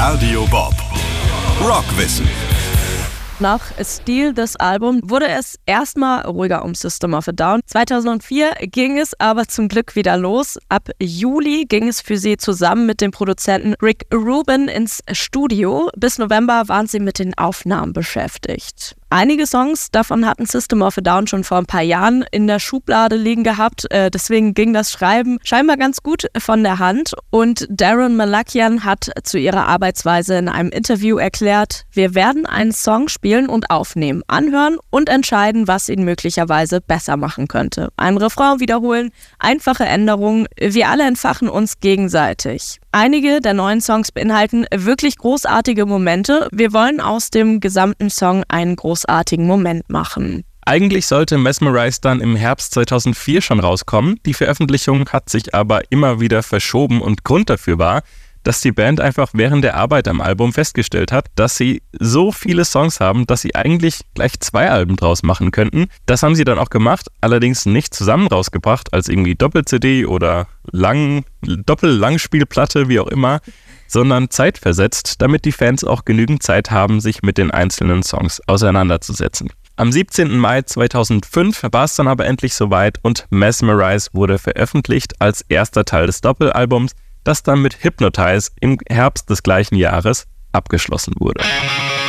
Radio Bob. Rockwissen. Nach Steal This Album wurde es erstmal ruhiger um System of a Down. 2004 ging es aber zum Glück wieder los. Ab Juli ging es für sie zusammen mit dem Produzenten Rick Rubin ins Studio. Bis November waren sie mit den Aufnahmen beschäftigt. Einige Songs davon hatten System of a Down schon vor ein paar Jahren in der Schublade liegen gehabt. Deswegen ging das Schreiben scheinbar ganz gut von der Hand. Und Daron Malakian hat zu ihrer Arbeitsweise in einem Interview erklärt: Wir werden einen Song spielen und aufnehmen, anhören und entscheiden, was ihn möglicherweise besser machen könnte. Ein Refrain wiederholen, einfache Änderungen. Wir alle entfachen uns gegenseitig. Einige der neuen Songs beinhalten wirklich großartige Momente. Wir wollen aus dem gesamten Song einen großartigen Moment machen. Eigentlich sollte Mesmerize dann im Herbst 2004 schon rauskommen. Die Veröffentlichung hat sich aber immer wieder verschoben und Grund dafür war, dass die Band einfach während der Arbeit am Album festgestellt hat, dass sie so viele Songs haben, dass sie eigentlich gleich 2 Alben draus machen könnten. Das haben sie dann auch gemacht, allerdings nicht zusammen rausgebracht als irgendwie Doppel-CD oder Doppel-Langspielplatte, wie auch immer, sondern zeitversetzt, damit die Fans auch genügend Zeit haben, sich mit den einzelnen Songs auseinanderzusetzen. Am 17. Mai 2005 war es dann aber endlich soweit und Mesmerize wurde veröffentlicht als erster Teil des Doppelalbums, das dann mit Hypnotize im Herbst des gleichen Jahres abgeschlossen wurde.